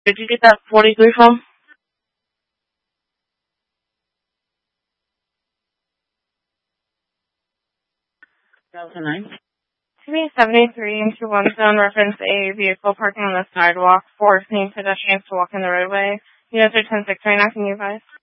Did you get that 43 from? 2009. To me, 73 into one zone reference a vehicle parking on the sidewalk, forcing pedestrians to walk in the roadway. Units are 10-6 right now. Can you advise?